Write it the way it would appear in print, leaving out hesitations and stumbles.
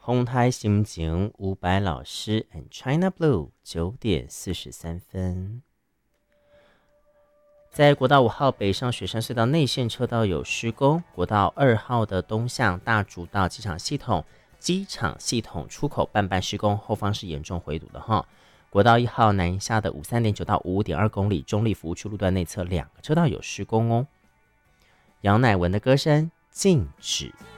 红台心情伍佰老师 and China Blue 9:43。在国道5号北上雪山隧道内线车道有施工，国道2号的东向大竹道机场系统出口半施工，后方是严重回堵的哈。国道1号南下的53.9到55.2公里中立服务区路段内侧2个车道有施工哦。杨乃文的歌声静止。